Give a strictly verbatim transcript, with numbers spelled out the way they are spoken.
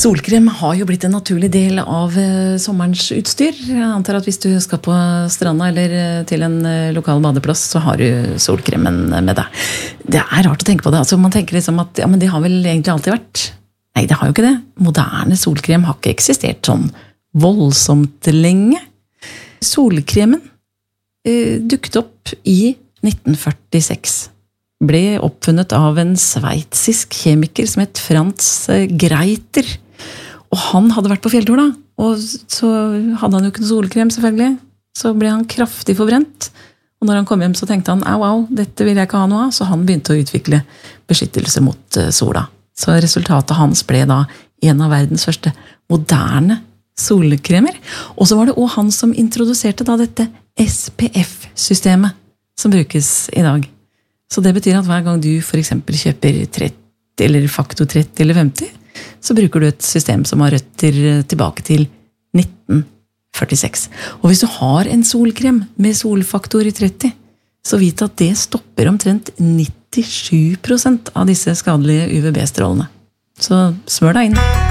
Solkrem har jo blitt en naturlig del av eh, sommerens utstyr. Jeg antar at hvis du skal på stranda eller eh, til en eh, lokal badeplass, så har du solkremen med deg. Det er rart å tenke på det. Altså, man tenker liksom at ja, men det har vel egentlig alltid vært. Nei, det har jo ikke det. Moderne solkrem har ikke eksistert sånn voldsomt lenge. Solkremen eh, dukket opp i nitten førtiseks. Ble oppfunnet av en sveitsisk kjemiker som het Frans Greiter. Og han hadde vært på fjelltur da, og så hadde han jo ikke noe solkrem selvfølgelig. Så ble han kraftig forbrent. Og når han kom hjem så tenkte han, au, au, dette vil jeg ikke ha noe av. Så han begynte å utvikle beskyttelse mot sola. Så resultatet hans ble da en av verdens første moderne solkremer. Og så var det også han som introduserte da dette S P F-systemet som brukes i dag. Så det betyr at hver gang du for eksempel kjøper tretti eller faktor tretti eller femti, så bruker du et system som har røtter tilbake til nitten førtiseks. Og hvis du har en solkrem med solfaktor i tretti, så vit at det stopper omtrent nittisju prosent av disse skadelige U V B-strålene. Så smør deg inn.